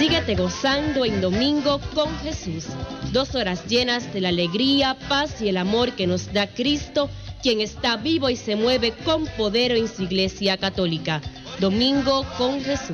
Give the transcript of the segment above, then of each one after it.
Síguete gozando en Domingo con Jesús. 2 horas llenas de la alegría, paz y el amor que nos da Cristo, quien está vivo y se mueve con poder en su Iglesia Católica. Domingo con Jesús.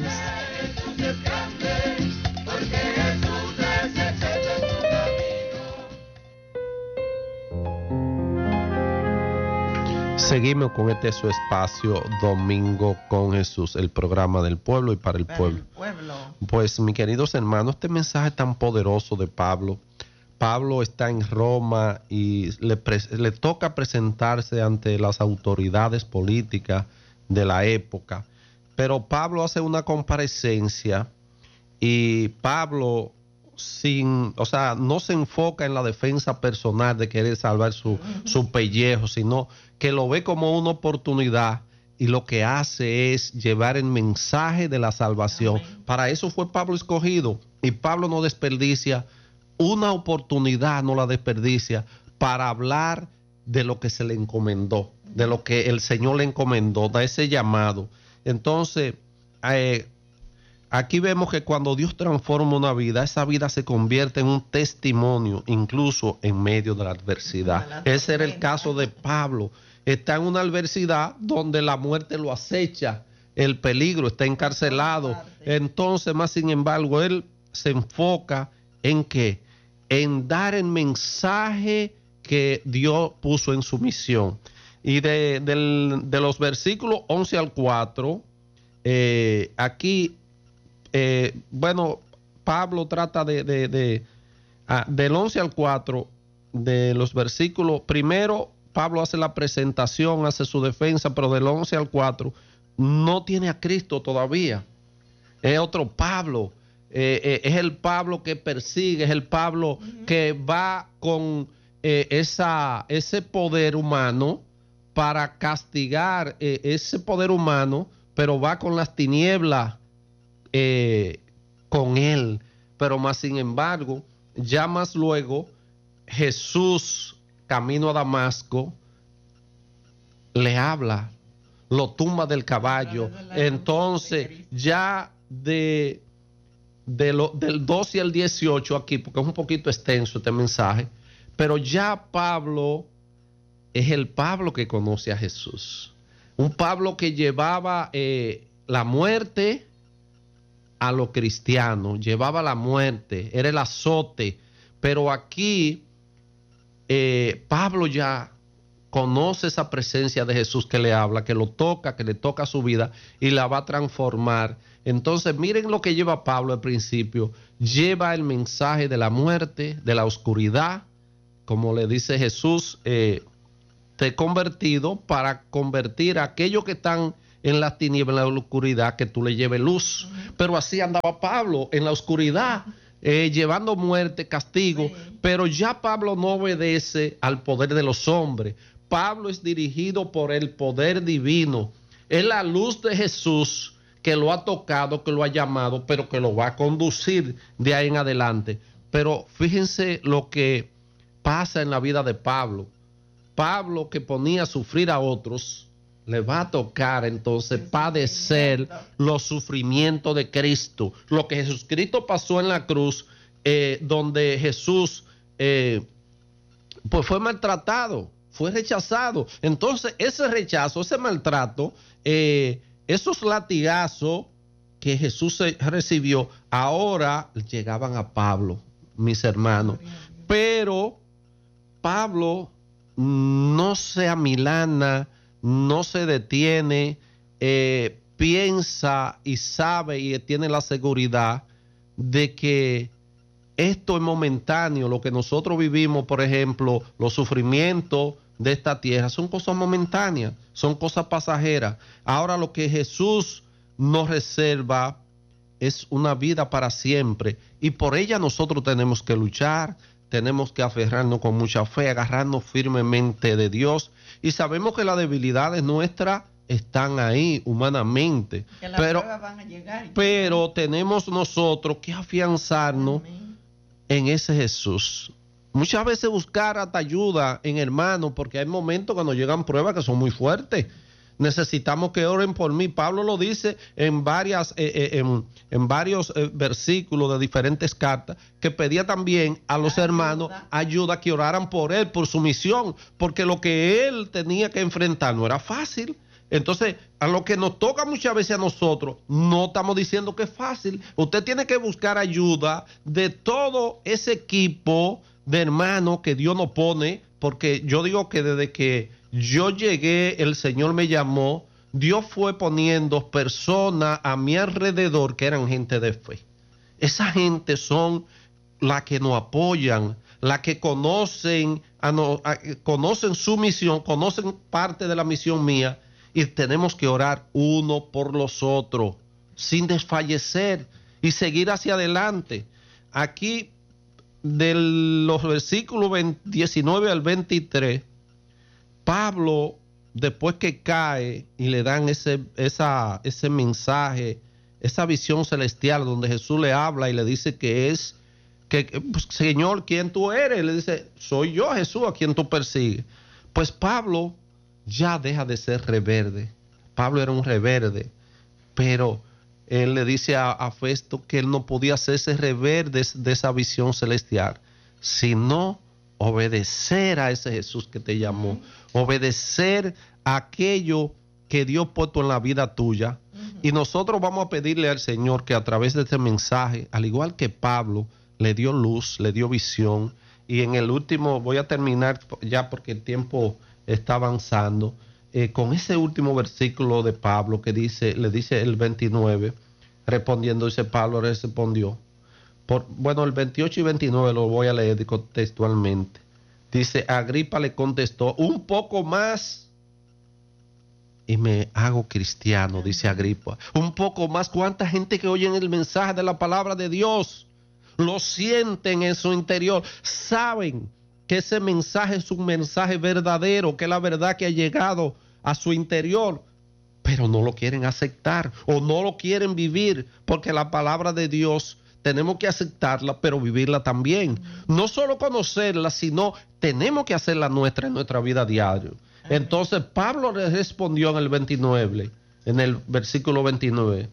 Seguimos con su espacio Domingo con Jesús, el programa del pueblo y para el pueblo. Pues, mis queridos hermanos, este mensaje tan poderoso de Pablo. Pablo está en Roma y le toca presentarse ante las autoridades políticas de la época. Pero Pablo hace una comparecencia y Pablo no se enfoca en la defensa personal de querer salvar su pellejo, sino que lo ve como una oportunidad y lo que hace es llevar el mensaje de la salvación. Amén. Para eso fue Pablo escogido, y Pablo no desperdicia una oportunidad, no la desperdicia para hablar de lo que se le encomendó, de lo que el Señor le encomendó, de ese llamado. Entonces, aquí vemos que cuando Dios transforma una vida, esa vida se convierte en un testimonio, incluso en medio de la adversidad. Ese era el caso de Pablo. Está en una adversidad donde la muerte lo acecha, el peligro, está encarcelado. Entonces, más sin embargo, él se enfoca en ¿qué? En dar el mensaje que Dios puso en su misión. Y de los versículos 11 al 4, aquí, Pablo trata del 11 al 4, de los versículos, primero Pablo hace la presentación, hace su defensa, pero del 11 al 4 no tiene a Cristo todavía. Es otro Pablo. Es el Pablo que persigue, es el Pablo que va con ese poder humano para castigar ese poder humano, pero va con las tinieblas con él. Pero más sin embargo, ya más luego, Jesús, camino a Damasco, le habla, lo tumba del caballo. Entonces, ya del 12 al 18 aquí, porque es un poquito extenso este mensaje, pero ya Pablo es el Pablo que conoce a Jesús. Un Pablo que llevaba la muerte a los cristianos, llevaba la muerte, era el azote, pero aquí Pablo ya conoce esa presencia de Jesús que le habla, que lo toca, que le toca su vida y la va a transformar. Entonces, miren lo que lleva Pablo al principio. Lleva el mensaje de la muerte, de la oscuridad, como le dice Jesús, te he convertido para convertir a aquellos que están en las tinieblas, en la oscuridad, que tú le lleves luz. Pero así andaba Pablo en la oscuridad, llevando muerte, castigo. Pero ya Pablo no obedece al poder de los hombres. Pablo es dirigido por el poder divino. Es la luz de Jesús que lo ha tocado, que lo ha llamado, pero que lo va a conducir de ahí en adelante. Pero fíjense lo que pasa en la vida de Pablo. Pablo, que ponía a sufrir a otros, le va a tocar entonces padecer los sufrimientos de Cristo. Lo que Jesucristo pasó en la cruz, donde Jesús pues fue maltratado, fue rechazado. Entonces ese rechazo, ese maltrato, esos latigazos que Jesús recibió, ahora llegaban a Pablo, mis hermanos. Pero Pablo no se amilana, no se detiene, piensa y sabe y tiene la seguridad de que esto es momentáneo. Lo que nosotros vivimos, por ejemplo, los sufrimientos de esta tierra, son cosas momentáneas, son cosas pasajeras. Ahora lo que Jesús nos reserva es una vida para siempre, y por ella nosotros tenemos que luchar, tenemos que aferrarnos con mucha fe, agarrarnos firmemente de Dios, y sabemos que las debilidades nuestras están ahí humanamente, pero van a llegar, pero tenemos nosotros que afianzarnos en ese Jesús. Muchas veces buscar hasta ayuda en hermanos, porque hay momentos cuando llegan pruebas que son muy fuertes. necesitamos que oren por mí. Pablo lo dice en varios versículos de diferentes cartas, que pedía también a los hermanos ayuda, que oraran por él, por su misión, porque lo que él tenía que enfrentar no era fácil. Entonces, a lo que nos toca muchas veces a nosotros, no estamos diciendo que es fácil. Usted tiene que buscar ayuda de todo ese equipo de hermanos que Dios nos pone, porque yo digo que desde que yo llegué, el Señor me llamó, Dios fue poniendo personas a mi alrededor que eran gente de fe. Esa gente son las que nos apoyan, las que conocen su misión, conocen parte de la misión mía, y tenemos que orar uno por los otros, sin desfallecer y seguir hacia adelante. Aquí, de los versículos 19 al 23, Pablo, después que cae y le dan ese mensaje, esa visión celestial donde Jesús le habla y le dice pues, Señor, ¿quién tú eres? Le dice, soy yo, Jesús, a quien tú persigues. Pues Pablo ya deja de ser rebelde. Pablo era un rebelde, pero él le dice a Festo que él no podía hacerse rebelde de esa visión celestial, sino obedecer a ese Jesús que te llamó, obedecer a aquello que Dios puesto en la vida tuya. Y nosotros vamos a pedirle al Señor que a través de este mensaje, al igual que Pablo, le dio luz, le dio visión. Y en el último, voy a terminar ya porque el tiempo está avanzando, con ese último versículo de Pablo que le dice el 29, respondiendo, dice Pablo respondió, el 28 y 29 lo voy a leer textualmente. Dice, Agripa le contestó, un poco más y me hago cristiano, dice Agripa. Un poco más. ¿Cuánta gente que oyen el mensaje de la palabra de Dios lo sienten en su interior? Saben que ese mensaje es un mensaje verdadero, que es la verdad que ha llegado a su interior, pero no lo quieren aceptar o no lo quieren vivir, porque la palabra de Dios tenemos que aceptarla, pero vivirla también. No solo conocerla, sino tenemos que hacerla nuestra en nuestra vida diaria. Entonces Pablo le respondió en el 29, en el versículo 29,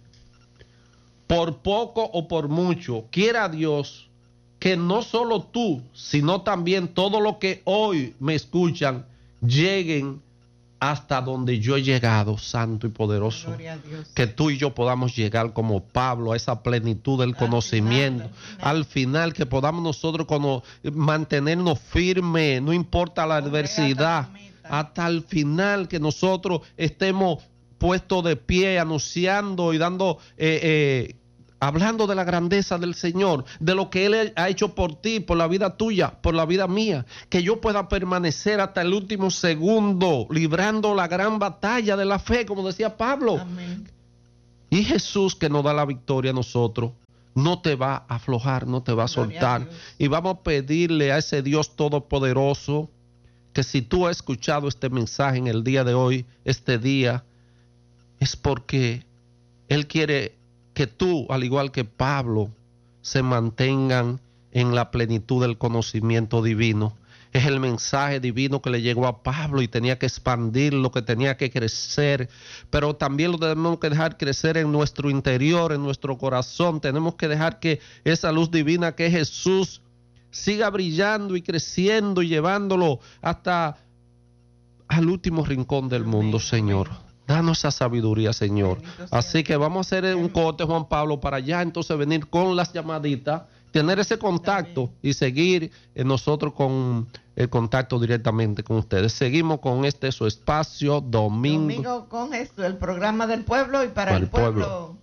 por poco o por mucho, quiera Dios que no solo tú, sino también todos los que hoy me escuchan, lleguen hasta donde yo he llegado, santo y poderoso. Que tú y yo podamos llegar como Pablo a esa plenitud del conocimiento. Al final, que podamos nosotros mantenernos firmes, no importa la adversidad. Hasta el final, que nosotros estemos puestos de pie, anunciando y dando... hablando de la grandeza del Señor, de lo que Él ha hecho por ti, por la vida tuya, por la vida mía, que yo pueda permanecer hasta el último segundo, librando la gran batalla de la fe, como decía Pablo. Amén. Y Jesús, que nos da la victoria a nosotros, no te va a aflojar, no te va a soltar. Y vamos a pedirle a ese Dios todopoderoso, que si tú has escuchado este mensaje en el día de hoy, este día, es porque Él quiere que tú, al igual que Pablo, se mantengan en la plenitud del conocimiento divino. Es el mensaje divino que le llegó a Pablo y tenía que expandirlo, que tenía que crecer, pero también lo tenemos que dejar crecer en nuestro interior, en nuestro corazón. Tenemos que dejar que esa luz divina que es Jesús siga brillando y creciendo y llevándolo hasta al último rincón del mundo, Señor. Danos esa sabiduría, Señor. Así que vamos a hacer un corte, Juan Pablo, para ya entonces venir con las llamaditas, tener ese contacto y seguir nosotros con el contacto directamente con ustedes. Seguimos con su espacio Domingo con Jesús, el programa del pueblo y para el pueblo.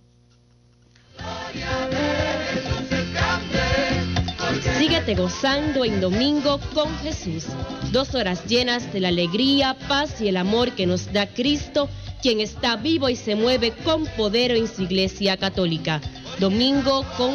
Síguete gozando en Domingo con Jesús. 2 horas llenas de la alegría, paz y el amor que nos da Cristo, quien está vivo y se mueve con poder en su Iglesia Católica. Domingo con